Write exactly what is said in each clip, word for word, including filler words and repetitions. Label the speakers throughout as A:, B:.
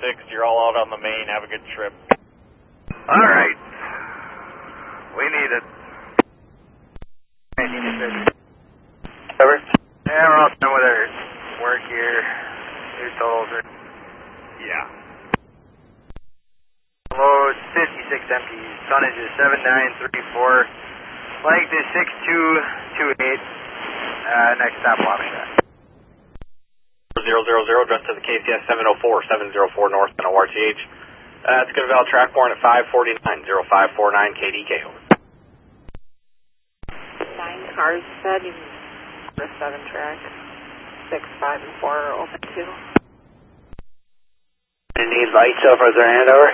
A: six, you're all out on the main. Have a good trip.
B: All right. We need it.
C: Cover?
B: Yeah, we're all done with our work here. New totals are...
A: Yeah.
B: Load fifty-six empties. Tonnage is seven nine three four. Length is six two two eight. Uh, next stop, Waukesha.
A: zero zero zero, address to the K C S seven oh four, seven oh four North and O R T H. Uh, it's going to valid track warrant at five forty-nine, oh five four nine K D K, over.
D: Nine cars said, the seven track. Six, five, and four are open too.
C: Any lights over their hand, over?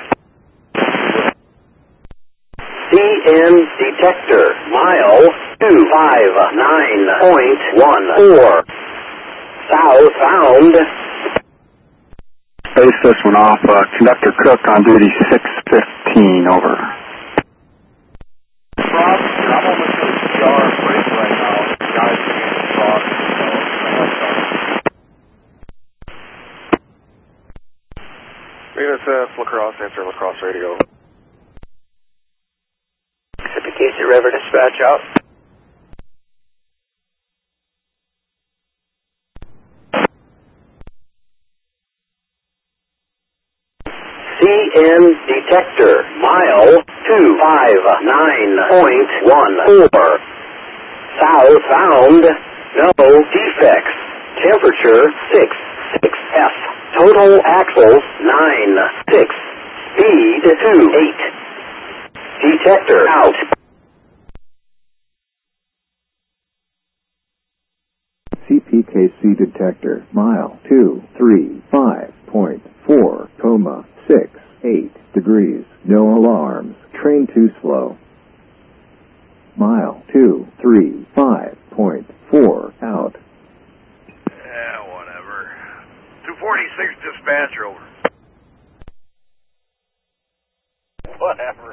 C: C M detector, mile two five nine point one four. Southbound.
E: Base this one off, uh, Conductor Cook on duty six fifteen, over.
A: Frost, I'm almost to the C R break right now. Guys are getting frost, so
F: Venus S, La Crosse, answer La Crosse radio.
C: Precipitation River dispatch out. C M detector, mile two five nine point one four. Southbound, no defects. Temperature six six F. Total axles nine six. Speed two eight. Detector out.
G: C P K C detector, mile two three five point four, coma six eight degrees, no alarms, train too slow. Mile two three five point four out.
B: Yeah, whatever. two forty-six dispatcher, over.
A: whatever.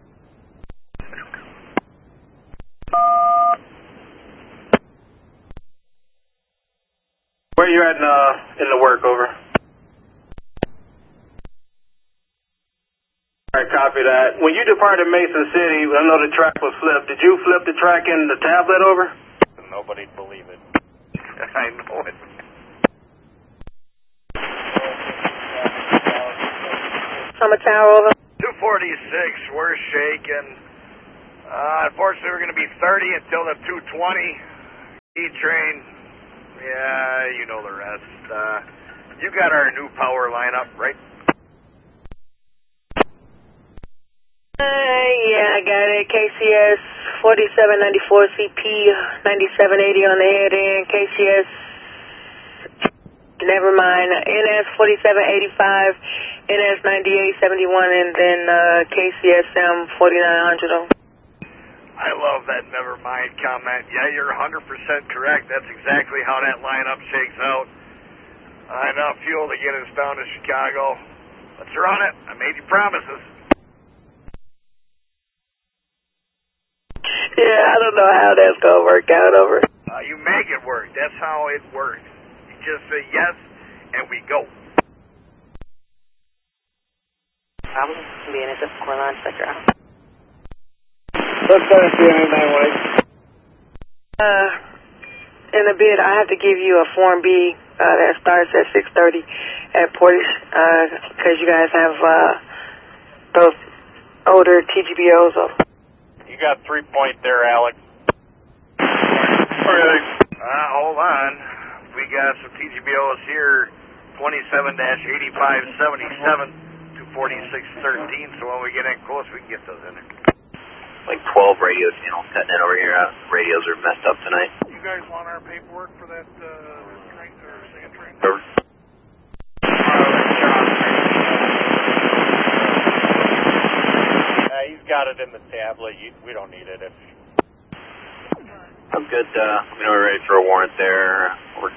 C: Where you at in, uh, in the work, over? Alright, copy that. When you departed Mason City, I know the track was flipped. Did you flip the track in the tablet, over?
A: Nobody'd believe it.
B: I know it.
D: Summit Tower, over.
B: two forty-six, we're shaking. Uh, unfortunately, we're going to be thirty until the two twenty. E-train. Yeah, you know the rest. Uh, you got our new power lineup, right?
D: Uh, yeah, I got it. K C S forty-seven ninety-four, C P ninety-seven eighty on the head end. K C S, never mind. N S forty-seven eighty-five, N S ninety-eight seventy-one, and then uh, K C S M forty-nine hundred.
B: I love that never mind comment. Yeah, you're one hundred percent correct. That's exactly how that lineup shakes out. Enough fuel to get us down to Chicago. Let's run it. I made you promises.
D: Yeah, I don't know how that's going to work out, over.
B: Uh, you make it work. That's how it works. You just say yes, and we go.
D: I'm being at the core line sector.
C: Let's go to C M nine one eight.
D: Uh, in a bit, I have to give you a Form B uh, that starts at six thirty at Portage, because uh, you guys have uh, those older T G B Os. Over.
A: You got three point there, Alex.
B: Okay. Uh, hold on. We got some T G B Os here, twenty-seven eighty-five seventy-seven, two forty-six thirteen, so when we get in close, we can get those in there.
C: Like twelve radio channels cutting in over here. Uh, radios are messed up tonight.
F: You guys want our paperwork for that uh, train or sand train?
C: Over.
A: Uh, he's got it in the tablet. You, we don't need it. If
C: I'm good. Uh, you know, we're ready for a warrant there. We're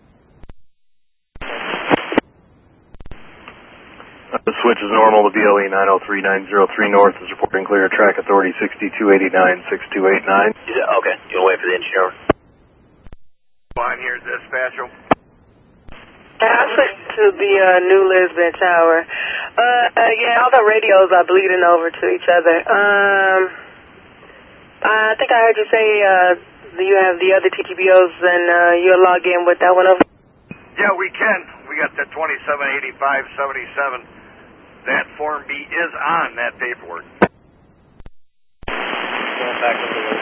E: The switch is normal to B L E nine oh three nine oh three North is reporting clear. Track authority sixty-two eighty-nine, sixty-two eighty-nine.
C: okay. You'll wait for the engineer.
B: Line here, dispatcher.
D: I switched to to the uh, new Lisbon Tower. Uh, uh, yeah, all the radios are bleeding over to each other. Um, I think I heard you say uh, you have the other T G B Os and uh, you'll log in with that one over?
B: Yeah, we can. We got the twenty-seven eighty-five seventy-seven. That Form B is on that paperwork.
A: Going back to the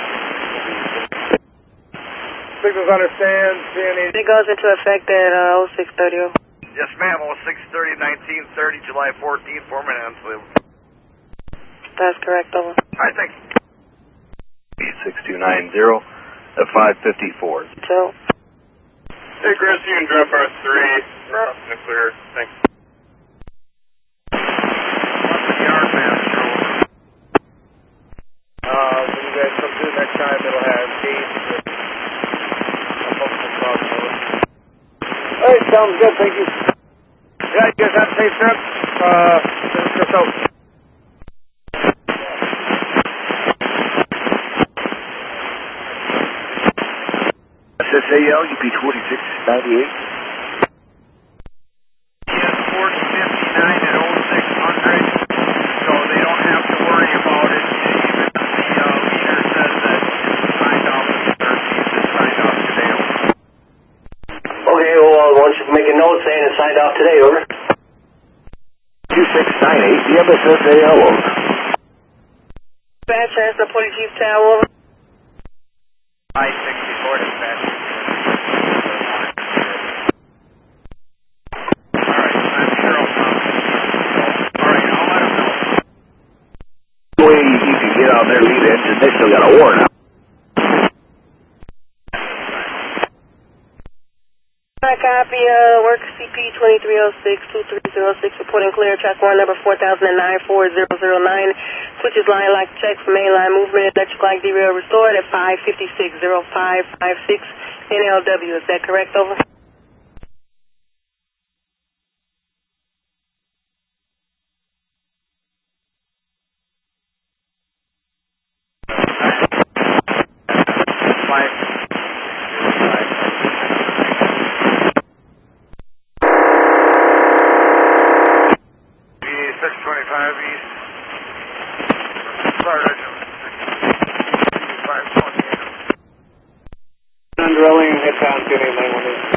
F: Signals understand, C N E.
D: It goes into effect at uh, oh six thirty.
B: Yes, ma'am. oh six thirty, nineteen thirty, July fourteenth, Form Mansfield.
D: That's correct, over.
B: I think.
E: six two nine zero at five fifty-four.
D: So.
E: Hey, Chris, you can drop our three. We're up and clear. Thanks.
B: What's the yard master?
F: Uh, when you guys come through next time, it'll have gates with a multiple crossroads. Hey, sounds good, thank you. Yeah, you guys have a safe trip. Uh, Chris out.
H: S S A L, U P twenty-six ninety-eight.
B: Yes, Ford fifty-nine at oh six hundred, so they don't have to worry about it. Even the uh, leader says that it's signed off on the thirteenth, it's signed off today.
C: Okay, well, uh, why don't you make a note saying it's signed off today, over.
H: two six nine eight, the M S S A L, over.
D: Bad chance, the Police Chief Tower, over.
B: I sixty-four dispatch.
H: Way you can get on their lead engine, they still got a warrant out.
D: I copy, uh, work C P twenty-three oh six, two three oh six, reporting clear, track one number four thousand nine, four zero zero nine, switches line like check for mainline movement, electric light derail restored at five fifty-six oh five fifty-six N L W, is that correct, over?
B: six twenty-five East. Sorry, five twenty-eight.
F: Undrilling, hit down, two eight nine one eight.